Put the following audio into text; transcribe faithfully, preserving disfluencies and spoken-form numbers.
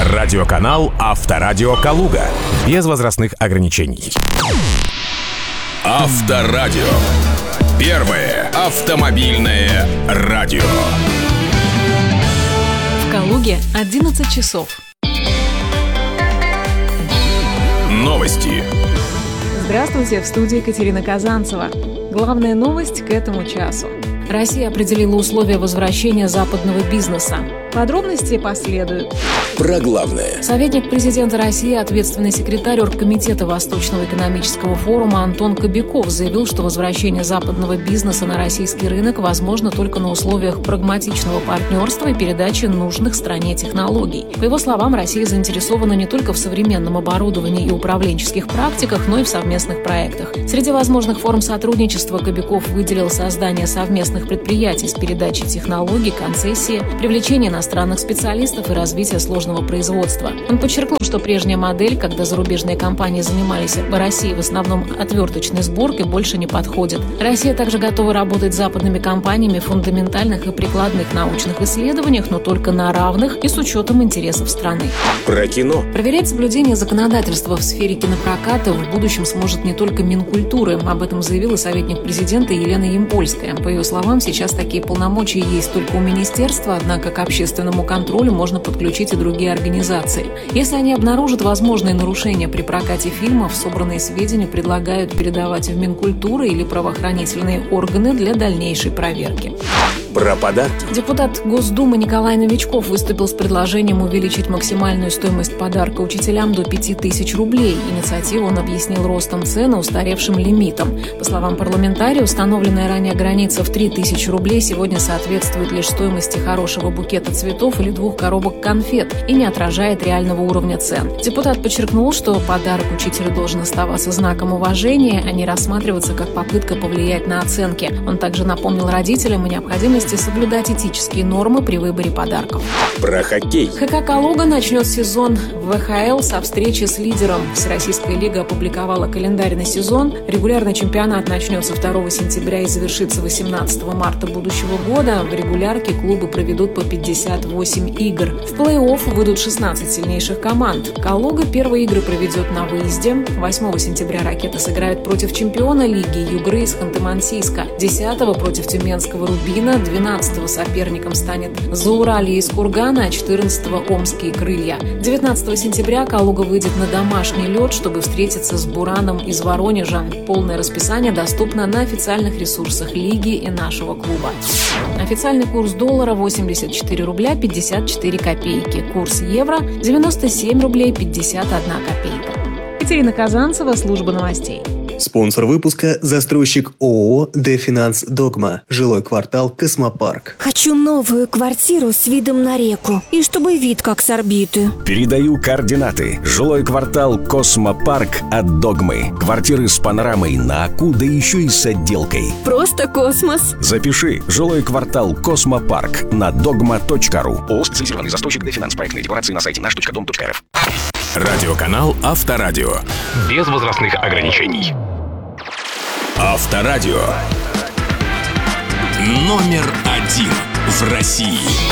Радиоканал «Авторадио Калуга». Без возрастных ограничений. Авторадио. Первое автомобильное радио. В Калуге одиннадцать часов. Новости. Здравствуйте, в студии Екатерина Казанцева. Главная новость к этому часу. Россия определила условия возвращения западного бизнеса. Подробности последуют. Про главное. Советник президента России, ответственный секретарь Оргкомитета Восточного экономического форума Антон Кобяков заявил, что возвращение западного бизнеса на российский рынок возможно только на условиях прагматичного партнерства и передачи нужных стране технологий. По его словам, Россия заинтересована не только в современном оборудовании и управленческих практиках, но и в совместных проектах. Среди возможных форм сотрудничества Кобяков выделил создание совместных предприятий с передачей технологий, концессии, привлечение иностранных специалистов и развитие сложного производства. Он подчеркнул, что прежняя модель, когда зарубежные компании занимались в России в основном отверточной сборкой, больше не подходит. Россия также готова работать с западными компаниями в фундаментальных и прикладных научных исследованиях, но только на равных и с учетом интересов страны. Про кино. Проверять соблюдение законодательства в сфере кинопроката в будущем сможет не только Минкультуры. Об этом заявила советник президента Елена Ямпольская. По ее словам, сейчас такие полномочия есть только у министерства, однако к общественному контролю можно подключить и другие организации. Если они обнаружат возможные нарушения при прокате фильмов, собранные сведения предлагают передавать в Минкультуру или правоохранительные органы для дальнейшей проверки. Про подарки. Депутат Госдумы Николай Новичков выступил с предложением увеличить максимальную стоимость подарка учителям до пяти тысяч рублей. Инициативу он объяснил ростом цен и устаревшим лимитом. По словам парламентария, установленная ранее граница в три тысячи рублей сегодня соответствует лишь стоимости хорошего букета цветов или двух коробок конфет и не отражает реального уровня цен. Депутат подчеркнул, что подарок учителю должен оставаться знаком уважения, а не рассматриваться как попытка повлиять на оценки. Он также напомнил родителям о необходимости соблюдать этические нормы при выборе подарков. Про хоккей. ХК «Калуга» начнет сезон в вэ ха эл со встречи с лидером. Всероссийская лига опубликовала календарь на сезон. Регулярный чемпионат начнется второго сентября и завершится восемнадцатого марта будущего года. В регулярке клубы проведут по пятьдесят восемь игр. В плей-офф выйдут шестнадцать сильнейших команд. «Калуга» первые игры проведет на выезде. восьмого сентября «Ракеты» сыграют против чемпиона лиги «Югры» из Ханты-Мансийска. десятого против тюменского «Рубина». двенадцатого соперником станет Зауралье из Кургана, а четырнадцатого Омские крылья. девятнадцатого сентября «Калуга» выйдет на домашний лед, чтобы встретиться с «Бураном» из Воронежа. Полное расписание доступно на официальных ресурсах лиги и нашего клуба. Официальный курс доллара восемьдесят четыре рубля пятьдесят четыре копейки. Курс евро девяносто семь рублей пятьдесят одна копейка. Екатерина Казанцева, служба новостей. Спонсор выпуска – застройщик ООО «Дефинанс Догма». Жилой квартал «Космопарк». Хочу новую квартиру с видом на реку. И чтобы вид как с орбиты. Передаю координаты. Жилой квартал «Космопарк» от «Догмы». Квартиры с панорамой на Аку, да еще и с отделкой. Просто космос. Запиши. Жилой квартал «Космопарк» на догма точка ру. ООО «Специализированный застройщик Дефинанс». Проектные декорации на сайте наш точка дом точка эр эф. Радиоканал «Авторадио». Без возрастных ограничений. Авторадио. Номер один в России.